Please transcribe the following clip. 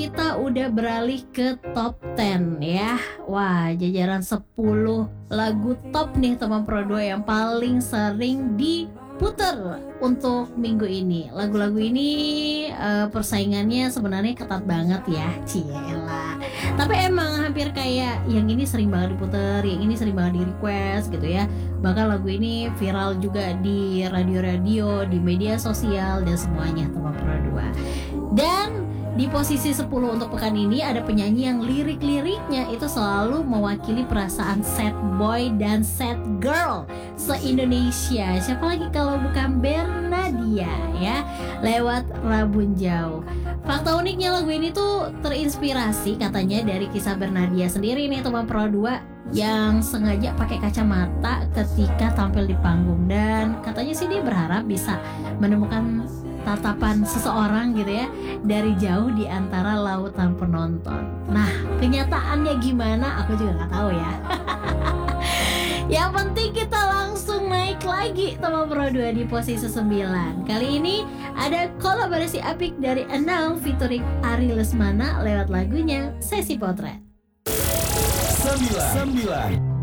kita udah beralih ke top 10 ya. Wah, jajaran 10 lagu top nih teman Pro 2 yang paling sering diputer untuk minggu ini. Lagu-lagu ini persaingannya sebenarnya ketat banget ya, ciela. Tapi emang hampir kayak yang ini sering banget diputer, yang ini sering banget di request gitu ya. Bahkan lagu ini viral juga di radio-radio, di media sosial dan semuanya teman Pro 2. Dan di posisi 10 untuk pekan ini ada penyanyi yang lirik-liriknya itu selalu mewakili perasaan sad boy dan sad girl se-Indonesia. Siapa lagi kalau bukan Bernadia ya, lewat Rabun Jauh. Fakta uniknya lagu ini tuh terinspirasi katanya dari kisah Bernadia sendiri nih teman Pro 2, yang sengaja pakai kacamata ketika tampil di panggung. Dan katanya sih dia berharap bisa menemukan tatapan seseorang gitu ya dari jauh di antara lautan penonton. Nah, kenyataannya gimana aku juga gak tahu ya. Yang penting kita langsung naik lagi teman Pro 2 di posisi 9. Kali ini ada kolaborasi apik dari Enam featuring Ari Lesmana lewat lagunya Sesi Potret. 9.